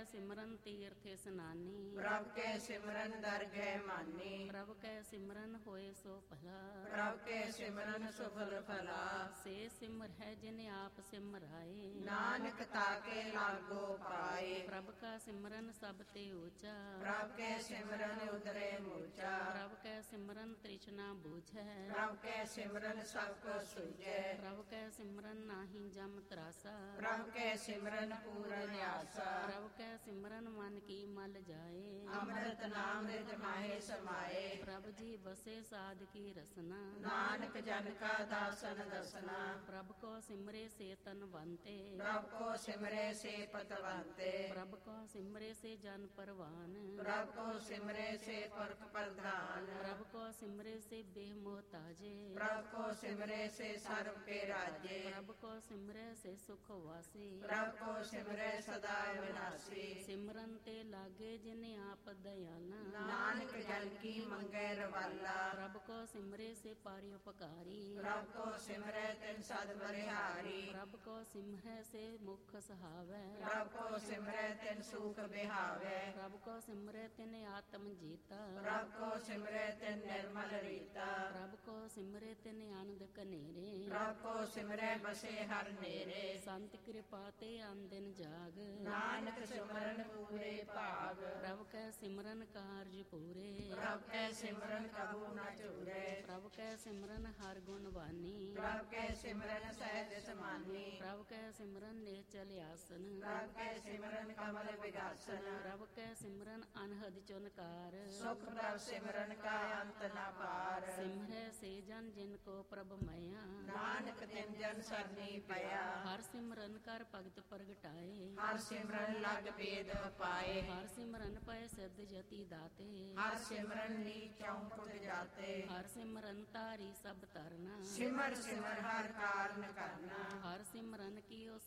ਸਿਮਰਨ ਤੀਰਥ ਇਸਨਾਨੀ। ਪ੍ਰਭ ਕੈ ਸਿਮਰਨ ਦਰਗਹਿ ਮਾਨੀ। ਪ੍ਰਭ ਕੈ ਸਿਮਰਨ ਹੋਏ ਸੋ ਭਲਾ। ਪ੍ਰਭ ਕੈ ਸਿਮਰਨ ਸੁਫਲ ਫਲਾ। ਸੇ ਸਿਮਰ ਹੈ ਜਿਨ ਆਪ ਸਿਮਰਾਏ। ਨਾਨਕ ਤਾਕੇ ਲਾਗੋ ਪਾਏ। ਪ੍ਰਭ ਕਾ ਸਿਮਰਨ ਸਭ ਤੇ ਊਚਾ। ਪ੍ਰਭ ਕੈ ਸਿਮਰਨ ਉਦਰੇ ਮੂਚਾ। ਪ੍ਰਭ ਕੈ ਸਿਮਰਨ ਤ੍ਰਿਸ਼ਨਾ ਬੂਝੈ। ਪ੍ਰਭ ਕੈ ਸਿਮਰਨ ਸਭ ਕੋ ਸੁਝੈ। ਪ੍ਰਭ ਕੈ ਸਿਮਰਨ ਨਾਹੀ ਜਮ ਤਰਾਸਾ। ਪ੍ਰਭ ਕੈ ਸਿਮਰਨ ਪੂਰਨ ਆਸਾ। ਪ੍ਰਭ ਕੈ ਸਿਮਰਨ ਮਨ ਕੀ ਮਲ ਜਾਏ। ਅੰਮ੍ਰਿਤ ਨਾਮ ਰਿਤ ਮਾਹੇ ਸਮਾਏ। ਪ੍ਰਭ ਜੀ ਬਸੇ ਸਾਧ ਕੀ ਰਸਨਾ। ਨਾਨਕ ਜਨ ਕਾ ਦਾਸਨ ਦਸਨਾ। ਪ੍ਰਭ ਕੋ ਸਿਮਰੇ ਸੇ ਤਨਵੰਤੇ। ਪ੍ਰਭ ਕੋ ਸਿਮਰੇ ਸੇ ਪਤਵੰਤੇ। ਪ੍ਰਭ ਕੋ ਸਿਮਰੇ ਸੇ ਜਨ ਪਰਵਾਨ। ਪ੍ਰਭ ਕੋ ਸਿਮਰੇ ਸੇ ਪੁਰਖ ਪ੍ਰਧਾਨ। ਪ੍ਰਭ ਕੋ ਸਿਮਰੇ ਸੇ ਬੇਹ ਮੋਹਤਾਜੇ। ਪ੍ਰਭ ਕੋ ਸਿਮਰੇ ਸੇ ਸਰਬ ਕੇ ਰਾਜੇ। ਪ੍ਰਭ ਕੋ ਸਿਮਰੇ ਸੇ ਸੁਖ ਵਾਸੀ। ਪ੍ਰਭ ਕੋ ਸਿਮਰੇ ਸਦਾ ਵਿਨਾਸੀ। ਸਿਮਰਨ ਤੇ ਲਾਗੇ ਜਿਨ ਆਪ ਦਇਆਲਾ। ਨਾਨਕ ਜਨ ਕੀ ਮੰਗੈ ਰਵਾਲਾ। ਪ੍ਰਭ ਕੋ ਸਿਮਰੇ ਸੇ ਪਾਰਿ ਉਪਕਾਰੀ। ਪ੍ਰਭ ਕੋ ਸਿਮਰੈ ਤਿਨ ਸਦ ਬਲਿਹਾਰੀ। ਪ੍ਰਭ ਕੋ ਸਿਮਰੈ ਸੇ ਮੁਖ ਸਹਾਵੈ। ਪ੍ਰਭ ਕੋ ਸਿਮਰੈ ਤਿਨ ਸੂਖ ਬਿਹਾਵੈ। ਪ੍ਰਭ ਕੋ ਸਿਮਰੈ ਤਿਨ ਆਤਮ ਜੀਤਾ। ਪ੍ਰਭ ਕੋ ਸਿਮਰੈ ਤਿਨ ਨਿਰਮਲ ਰੀਤਾ। ਪ੍ਰਭ ਕੋ ਸਿਮਰੈ ਤਿਨ ਆਨੰਦ ਕਨੇਰੇ। ਪ੍ਰਭ ਕੋ ਸਿਮਰੈ ਬਸੇ ਹਰ ਨੇਰੇ। ਸੰਤ ਕਿਰਪਾ ਤੇ ਆਨੰਦਿਨ ਜਾਗ। ਨਾਨਕ ਸਿਮਰਨ ਪੂਰੇ ਭਾਗ। ਪ੍ਰਭ ਕੈ ਸਿਮਰਨ ਕਾਰਜ ਪੂਰੇ। ਪ੍ਰਭ ਕੈ ਸਿਮਰਨ ਕਬੂ ਨ ਝੂਰੇ। ਪ੍ਰਭ ਕੈ ਸਿਮਰਨ ਹਰ ਗੁਣ ਵਾਨੀ। ਪ੍ਰਭ ਕੈ ਸਿਮਰਨ ਸਹਿਜ ਸਮਾਨੀ। ਪ੍ਰਭ ਕੈ ਸਿਮਰਨ ਨਿਹਚਲ ਆਸਨ। ਪ੍ਰਭ ਕੈ ਸਿਮਰਨ ਕਮਲ ਵਿਗਾਸਨ। ਪ੍ਰਭ ਕੈ ਸਿਮਰਨ ਅਨਹਦ ਚੁਨਕਾਰ। ਸੁਖ ਪ੍ਰਭ ਸਿਮਰਨ ਕਾ ਅੰਤ ਨ ਪਾਰ। ਸਿਮਰੈ ਸੇ ਜਨ ਜਿਨ ਕੋ ਪ੍ਰਭ ਮਇਆ। ਨਾਨਕ ਤਿਨ ਜਨ ਸਰਨੀ ਪਿਆ। ਹਰ ਸਿਮਰਨ ਕਰ ਭਗਤ ਪ੍ਰਗਟਾਏ। ਹਰ ਸਿਮਰਨ ਲਗ ਭੇਦ ਪਾਏ। ਹਰ ਸਿਮਰਨ ਪੈ ਸਿੱਧ ਜਤੀ ਦਾਤੇ। ਹਰ ਸਿਮਰਨ ਨੀ ਚੌਪਟ ਜਾਤੇ। ਹਰ ਸਿਮਰਨ ਤਾਰੀ ਸਭ ਤਰਨਾ। ਸਿਮਰ ਸਿਮਰ ਹਰ ਕਾਰਨ ਕਰਨਾ। ਹਰ ਸਿਮਰਨ ਕੀਓ